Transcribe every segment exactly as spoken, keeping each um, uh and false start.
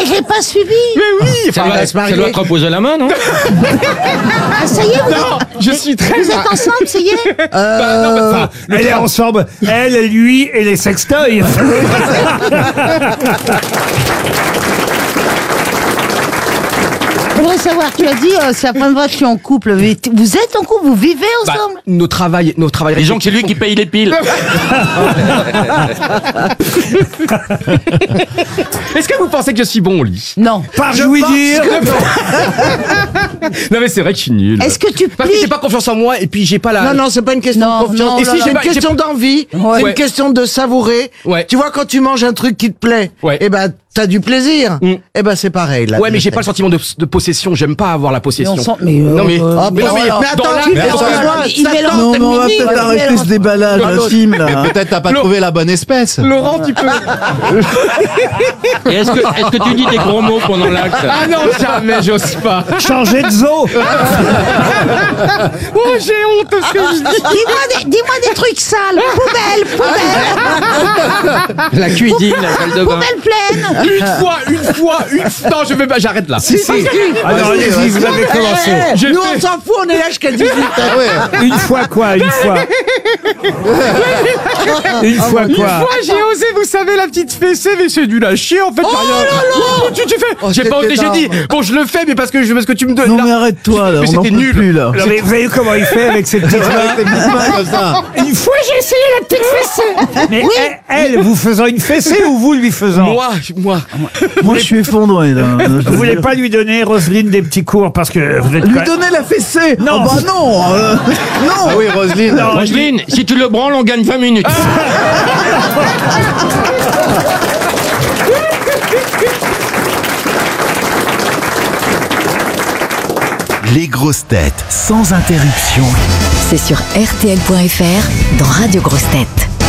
j'ai pas suivi. Mais oui, Ça enfin, doit, ça doit te reposer la main, non? Ah, ça y est, vous non, êtes, je suis très... vous êtes ensemble, ça y est. Bah, non, mais enfin, le Elle est tra- ensemble, elle, lui et les sextoys. Je voudrais savoir, tu as dit, euh, c'est la première fois que je suis en couple. Mais t- vous êtes en couple, vous vivez Bah, ensemble? nos travail, nos travail. Disons que c'est lui qui paye les piles. Est-ce que vous pensez que je suis bon au lit? Non. Par jouy dire. Non mais c'est vrai que je suis nul. Est-ce que tu Parce que plies? j'ai pas confiance en moi et puis j'ai pas la. Non, non, c'est pas une question Non, de confiance. non, Et là, si là. c'est une J'ai pas- question d'envie, c'est Ouais. une question de savourer. Ouais. Tu vois, quand tu manges un truc qui te plaît, Ouais. eh ben, t'as du plaisir. Mm. Eh ben, c'est pareil, là. Ouais mais j'ai pas le sentiment de, de possession. J'aime pas avoir la Mais possession. on sent, mais, euh, Non mais. euh, Ah, mais mais, non, mais mais attends, dans la- tu mais fais attends, ça, il ça mélange tente tes mini, mini, ouais, ouais, mais mélange- ce déballage intime, là. Peut-être t'as pas trouvé la bonne espèce. Laurent, tu peux. Et est-ce que, est-ce que tu dis des gros mots pendant l'acte? Ah non jamais, j'ose pas. Changer de zoo. Oh j'ai honte de ce que je dis. Dis-moi des, dis-moi des trucs sales. Poubelle, poubelle, La cuisine, la salle de bain. poubelle pleine. Une fois, une fois, une fois. Non je vais pas, j'arrête là. Si, si. Alors, allez-y, vous avez commencé. J'ai Nous, fait- on s'en fout, on est là jusqu'à dix-huit ans. Ah ouais. Une fois quoi, une fois. Une fois Une quoi. fois, j'ai osé, vous savez, la petite fessée, mais c'est du à chier, en fait. Oh là tu, tu fais. Oh, j'ai pas osé, c'était j'ai dit, bon, je le fais, mais parce que, je, parce que tu me donnes. Non là- mais arrête-toi là, Mais on n'en c'était peut nul. plus là. Non, mais vous voyez comment il fait avec ses petites mains. Tes petites mains comme ça. Une fois j'ai essayé la petite fessée. Mais elle, elle, vous faisant une fessée ou vous lui faisant? Moi, moi. Moi je suis effondré là. Je Vous veux voulez dire. pas lui donner, Roselyne, des petits cours parce que vous êtes Lui quand même- donner la fessée? Non. Oh bah non euh, Non Ah oui, Roselyne. Non, Roselyne, si tu le branles, on gagne vingt minutes. Les grosses têtes sans interruption. C'est sur R T L point F R dans Radio Grosses Têtes.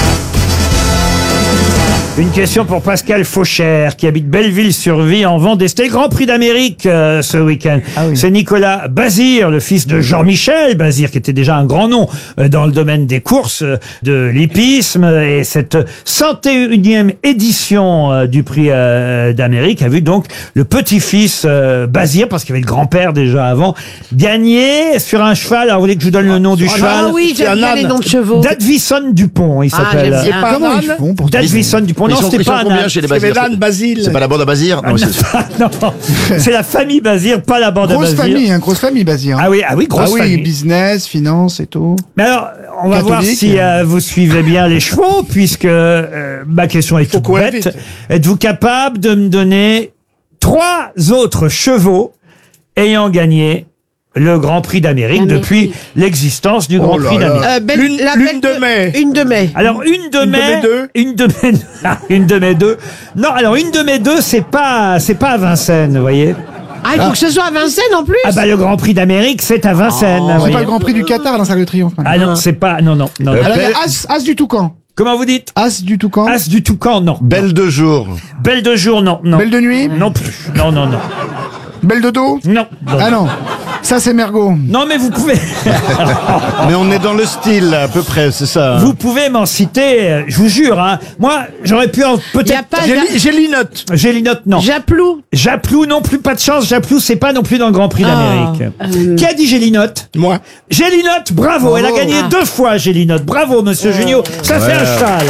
Une question pour Pascal Fauchère qui habite Belleville-sur-Vie en Vendée. C'était le Grand Prix d'Amérique euh, ce week-end. C'est Nicolas Bazir, le fils de Jean-Michel Bazir, qui était déjà un grand nom euh, dans le domaine des courses euh, de l'hippisme. Et cette cent et unième édition euh, du Prix euh, d'Amérique a vu donc le petit-fils euh, Bazir, parce qu'il y avait le grand-père déjà avant, gagner sur un cheval. Alors vous voulez que je vous donne le nom du cheval? Ah oui, j'aime bien les noms de chevaux. Dadvison Dupont, il Ah, s'appelle. j'aime bien. Comment ils font pour Dadvison Dupont. Ils Non, sont, c'était ils sont pas un combien âne. chez les Bazir? Basile. C'est pas la bande à Bazir? Non, c'est Non, c'est la famille Bazir, pas la bande à Grosse Bazir. famille, hein, grosse famille, Bazir. Ah oui, ah oui, grosse ah oui, famille. business, finance et tout. Mais alors, on va voir Catholique. si euh, vous suivez bien les chevaux, puisque euh, ma question est toute qu'on aille bête. vite. Êtes-vous capable de me donner trois autres chevaux ayant gagné le Grand Prix d'Amérique Amérique. depuis l'existence du Grand là Prix là. d'Amérique? Euh, belle- Lune- la lune belle de mai. Une de mai. Alors une de Une de mai, mes deux une de mai, une de mes deux. Non, alors une de mes deux, c'est pas, c'est pas à Vincennes, vous voyez. Ah, il faut que ce soit à Vincennes en plus. Ah bah le Grand Prix d'Amérique, c'est à Vincennes. vous C'est voyez. pas le Grand Prix du Qatar dans le Cercle de Triomphe. Ah non, c'est pas, non, non, non. non. Alors, il y a As, As du Toucan. Comment vous dites? As du Toucan. As du Toucan, non. Belle de jour. Belle de jour, non, non. Belle de nuit. Non plus. Non, non, non. Belle de dos. Non. Non, Ah non. Ça, c'est Mergot. Non, mais vous pouvez, Mais on est dans le style, à peu près, c'est ça. vous pouvez m'en citer, euh, je vous jure, hein. Moi, j'aurais pu en, Il y a peut-être, pas J'ai Ja- li- j'ai Linotte. Gélinotte, non. Japlou. Japlou, non plus, pas de chance. Japlou, c'est pas non plus dans le Grand Prix d'Amérique. Qui a dit Gélinotte? Moi. Gélinotte, bravo. Elle a gagné deux fois, Gélinotte. Bravo, monsieur Junio. Ça fait un cheval.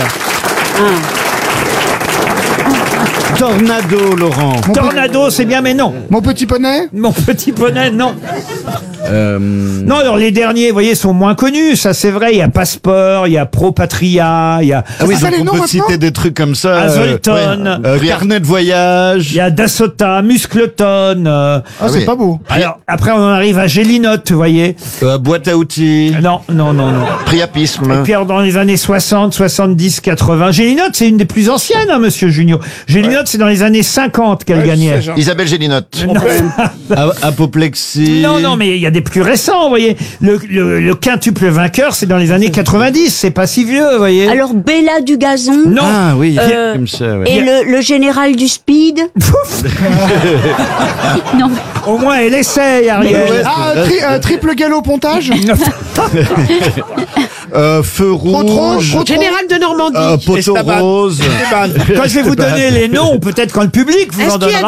Tornado, Laurent. Mon, pe- Tornado, c'est bien, mais non. mon petit poney. Mon petit poney, non. Euh, Non, alors les derniers, vous voyez, sont moins connus. Ça, c'est vrai. Il y a Passeport, il y a Pro Patria, il y a, Ah oui, C'est ça, donc les on noms peut maintenant citer des trucs comme ça. Azolton. euh, euh, carnet de voyage. il y a Dasota, Muscleton. euh, Ah, c'est oui. pas beau. Alors, après, on en arrive à Gélinotte, vous voyez. euh, boîte à outils. Non, non, non, non. Priapisme. Puis alors, dans les années soixante, soixante-dix, quatre-vingts, Gélinotte, c'est une des plus anciennes, hein, monsieur Junio. Gélinotte, c'est dans les années cinquante qu'elle gagnait. Isabelle Gélinotte. Non. A- Apoplexie. Non, non, mais il y a des plus récents, vous voyez. Le, le, le quintuple vainqueur, c'est dans les années quatre-vingt-dix. C'est pas si vieux, vous voyez. Alors, Bella du gazon. Non. Ah oui, Euh, comme ça, ouais. Et le, le général du speed. Non. Au moins, elle essaye, Ariel. Ah, tri- euh, triple galop pontage. Euh, feu Trop trop, rouge. trop trop. Général de Normandie. Euh, poteau Esteban. rose. Quand je vais vous donner les noms, peut-être quand le public vous Est-ce en qu'il y a donnera.